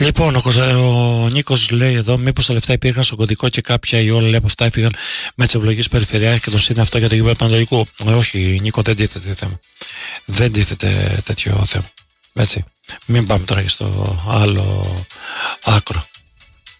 Λοιπόν, ο Νίκος λέει εδώ, μήπως τα λεφτά υπήρχαν στον κωδικό και κάποια ή όλα λέει από αυτά έφυγαν με τις ευλογίες περιφερειάρχες και το είναι αυτό για το γήπεδο Πανατολικού. Όχι, Νίκο, δεν τίθεται θέμα. Δεν τίθεται τέτοιο θέμα. Έτσι. Μην πάμε τώρα και στο άλλο άκρο.